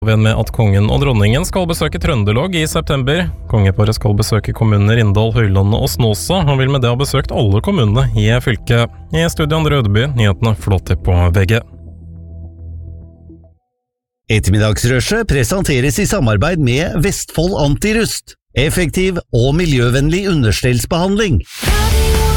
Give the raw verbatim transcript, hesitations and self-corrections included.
Med at kongen og dronningen skal besøke Trøndelag i september. Kongeparet skal besøke kommunene Rindal, Høylandet og Snåsa, og vil med det ha besøkt alle kommunene i fylket. I studio Andre Ødeby, nyhetene flåter på V G. Ettermiddagsrushet presenteres i samarbeid med Vestfold Antirust. Effektiv og miljøvennlig understellsbehandling.